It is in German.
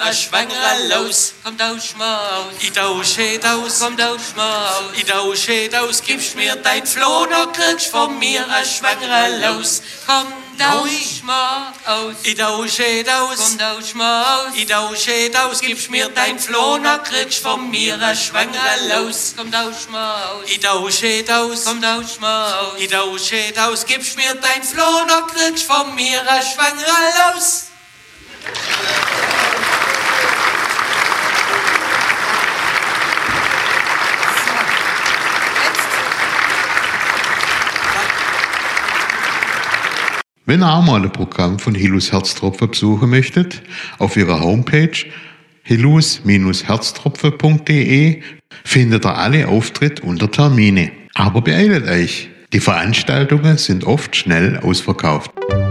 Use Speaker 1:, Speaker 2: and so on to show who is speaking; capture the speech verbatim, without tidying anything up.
Speaker 1: ein Schwangerer los.
Speaker 2: Komm tausch mal aus,
Speaker 1: Ich tausche aus,
Speaker 2: komm tausch mal aus.
Speaker 1: ich tausche aus, gibst mir dein Floh, dann kriegst von mir ein Schwangerer los.
Speaker 2: Komm tausch mal aus,
Speaker 1: Ich tausche aus,
Speaker 2: komm tausch mal aus.
Speaker 1: ich tausche aus, gibst mir dein Floh, dann kriegst von mir ein Schwangerer los.
Speaker 2: Komm tausch mal aus,
Speaker 1: Ich tausche aus,
Speaker 2: komm tausch mal aus.
Speaker 1: ich tausche aus, gibst mir dein Floh, dann kriegst von mir ein Schwangerer los.
Speaker 3: Wenn ihr auch mal ein Programm von Hillus Herztropfen besuchen möchtet, auf ihrer Homepage hillus herztropfen punkt de findet ihr alle Auftritte unter Termine. Aber beeilt euch, die Veranstaltungen sind oft schnell ausverkauft.